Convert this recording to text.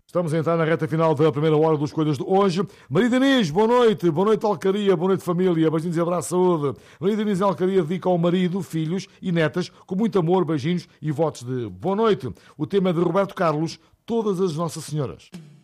Estamos a entrar na reta final da primeira hora dos Coisas de hoje. Maria Denise, boa noite Alcaria, boa noite família, beijinhos e abraço, saúde. Maria Denise Alcaria dedica ao marido, filhos e netas, com muito amor, beijinhos e votos de boa noite. O tema é de Roberto Carlos, Todas as Nossas Senhoras.